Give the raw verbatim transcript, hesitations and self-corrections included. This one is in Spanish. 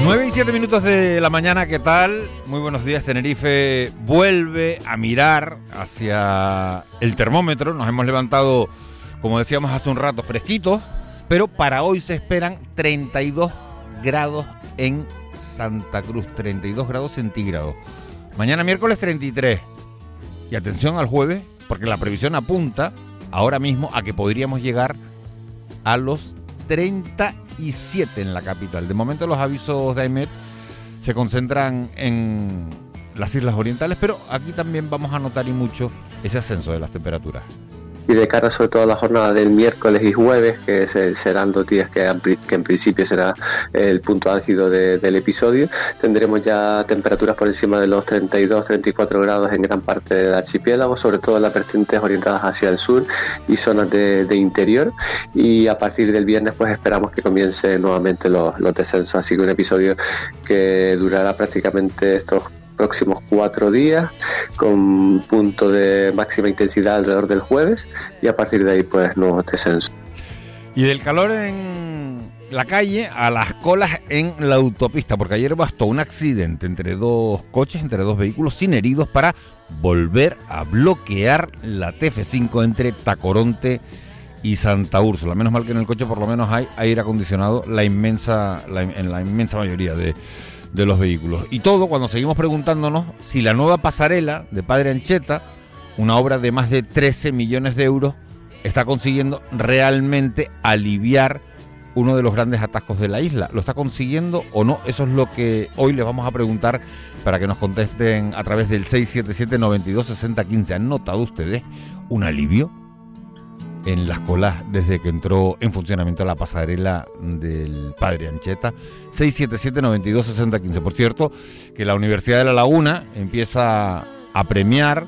nueve y siete minutos de la mañana, ¿qué tal? Muy buenos días. Tenerife vuelve a mirar hacia el termómetro. Nos hemos levantado, como decíamos hace un rato, fresquitos, pero para hoy se esperan treinta y dos grados en Santa Cruz, treinta y dos grados centígrados. Mañana miércoles treinta y tres. Y atención al jueves, porque la previsión apunta ahora mismo a que podríamos llegar a los treinta y siete en la capital. De momento los avisos de AEMET se concentran en las islas orientales, pero aquí también vamos a notar y mucho ese ascenso de las temperaturas. Y de cara sobre todo a la jornada del miércoles y jueves, que se, serán dos días que, que en principio será el punto álgido de, del episodio, tendremos ya temperaturas por encima de los treinta y dos a treinta y cuatro grados en gran parte del archipiélago, sobre todo en las vertientes orientadas hacia el sur y zonas de, de interior, y a partir del viernes pues esperamos que comience nuevamente los, los descensos, así que un episodio que durará prácticamente estos próximos cuatro días, con punto de máxima intensidad alrededor del jueves, y a partir de ahí pues nuevos descensos. Y del calor en la calle a las colas en la autopista, porque ayer bastó un accidente entre dos coches, entre dos vehículos sin heridos, para volver a bloquear la T F cinco entre Tacoronte y Santa Úrsula. Menos mal que en el coche por lo menos hay aire acondicionado, la inmensa, la, en la inmensa mayoría de de los vehículos. Y todo cuando seguimos preguntándonos si la nueva pasarela de Padre Ancheta, una obra de más de trece millones de euros, está consiguiendo realmente aliviar uno de los grandes atascos de la isla. ¿Lo está consiguiendo o no? Eso es lo que hoy les vamos a preguntar para que nos contesten a través del seis siete siete, nueve dos, seis cero uno cinco. ¿Han notado ustedes un alivio en las colas desde que entró en funcionamiento la pasarela del Padre Ancheta? Seis siete siete, nueve dos, seis cero uno cinco. Por cierto, que la Universidad de La Laguna empieza a premiar